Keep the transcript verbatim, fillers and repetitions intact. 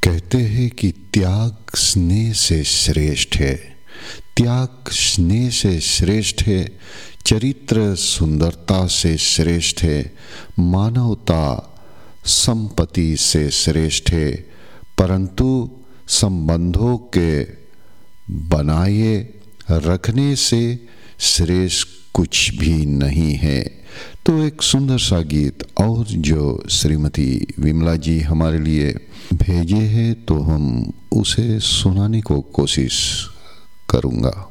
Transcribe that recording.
कहते हैं कि त्याग स्नेह से श्रेष्ठ है, त्याग स्नेह से श्रेष्ठ है, चरित्र सुंदरता से श्रेष्ठ है, मानवता संपत्ति से श्रेष्ठ है, परंतु संबंधों के बनाए रखने से श्रेष्ठ कुछ भी नहीं है। तो एक सुंदर सा गीत और जो श्रीमती विमला जी हमारे लिए भेजे हैं, तो हम उसे सुनाने को कोशिश करूँगा।